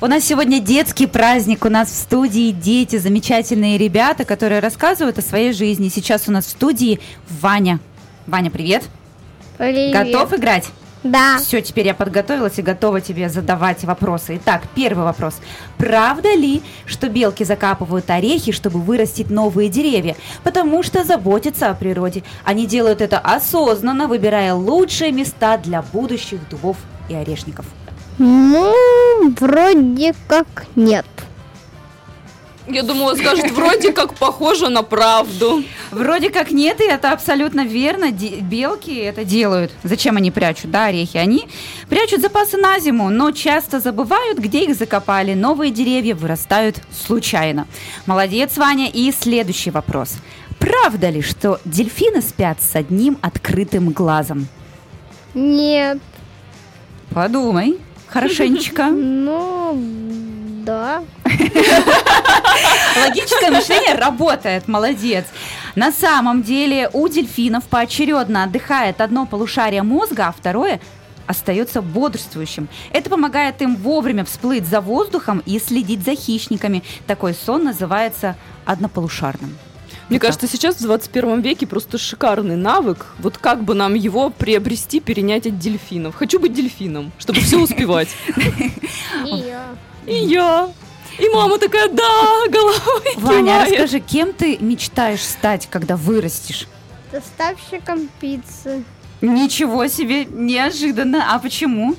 У нас сегодня детский праздник, у нас в студии дети, замечательные ребята, которые рассказывают о своей жизни. Сейчас у нас в студии Ваня. Ваня, привет. Привет. Готов играть? Да. Все, теперь я подготовилась и готова тебе задавать вопросы. Итак, первый вопрос. Правда ли, что белки закапывают орехи, чтобы вырастить новые деревья? Потому что заботятся о природе. Они делают это осознанно, выбирая лучшие места для будущих дубов и орешников. Ну, вроде как нет. Я думала, скажет, вроде как похоже на правду. Вроде как нет, и это абсолютно верно. Белки это делают. Зачем они прячут, да, орехи? Они прячут запасы на зиму, но часто забывают, где их закопали. Новые деревья вырастают случайно. Молодец, Ваня. И следующий вопрос. Правда ли, что дельфины спят с одним открытым глазом? Нет. Подумай хорошенечко. Ну, да. Логическое мышление работает, молодец. На самом деле у дельфинов поочередно отдыхает одно полушарие мозга, а второе остается бодрствующим. Это помогает им вовремя всплыть за воздухом и следить за хищниками. Такой сон называется однополушарным. Мне кажется, сейчас в 21 веке просто шикарный навык. Вот как бы нам его приобрести, перенять от дельфинов. Хочу быть дельфином, чтобы все успевать. И я. И я. И мама такая, да, головой Ваня, кивает. расскажи, кем ты мечтаешь стать, когда вырастешь? Доставщиком пиццы. Ничего себе, неожиданно. А почему?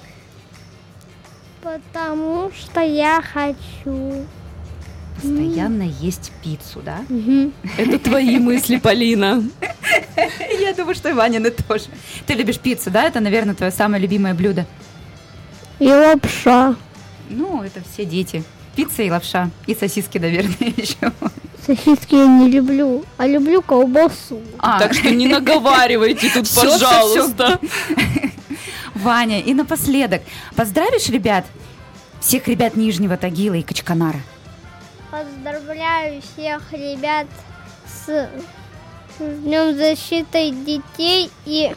Потому что я хочу. Постоянно есть пиццу, да? Это твои мысли, Полина. Я думаю, что и Ванины тоже. Ты любишь пиццу, да? Это, наверное, твое самое любимое блюдо. И лапша. Ну, это все дети. Пицца и лапша. И сосиски, наверное, еще. Сосиски я не люблю, а люблю колбасу. Так что не наговаривайте тут, Всё, пожалуйста. Ваня, и напоследок, поздравишь ребят, всех ребят Нижнего Тагила и Качканара? Поздравляю всех ребят с Днем защиты детей и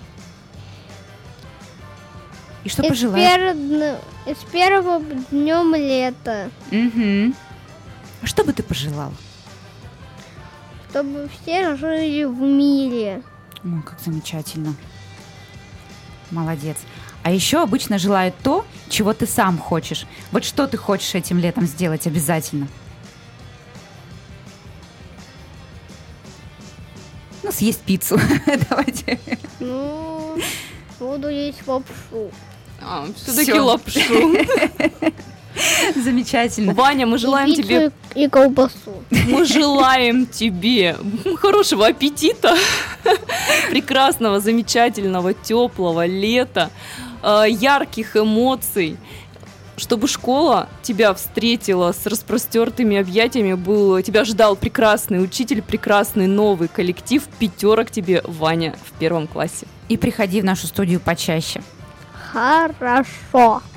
что с пожелаешь? с первым днем лета, Угу. Что бы ты пожелал? чтобы все жили в мире. Ну, как замечательно. Молодец. А еще обычно желают то, чего ты сам хочешь. Вот что ты хочешь этим летом сделать обязательно? Ну, съесть пиццу. Давайте. Ну, буду есть лапшу. Все-таки Всё. лапшу. Замечательно. Ваня, мы желаем И пиццу, тебе... и колбасу. Мы желаем тебе хорошего аппетита, прекрасного, замечательного, теплого лета, ярких эмоций, чтобы школа тебя встретила с распростертыми объятиями, тебя ждал прекрасный учитель, прекрасный новый коллектив, 5 тебе, Ваня, в 1 классе. И приходи в нашу студию почаще. Хорошо.